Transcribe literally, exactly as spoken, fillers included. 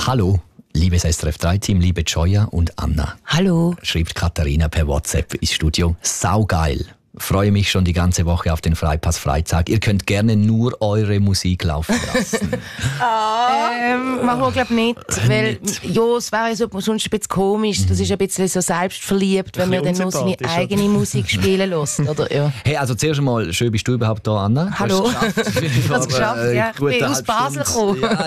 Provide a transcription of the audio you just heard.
Hallo, liebes S R F drei Team, liebe Joya und Anna. Hallo. Schreibt Katharina per WhatsApp ins Studio. Saugeil. Freue mich schon die ganze Woche auf den Freipass-Freitag. Ihr könnt gerne nur eure Musik laufen lassen. ah. ähm, machen wir glaube ich nicht, Äh, weil nicht. ja, es wäre so, sonst ein bisschen komisch. Das ist ein bisschen so selbstverliebt, wenn man dann nur seine eigene Musik spielen lässt, oder? Ja. Hey, also zuerst einmal, schön bist du überhaupt da, Anna. Hallo. Du hast es geschafft. Ich habe es geschafft, Äh, ja. Ich gute bin aus halbe Basel Stunde. gekommen. Ja,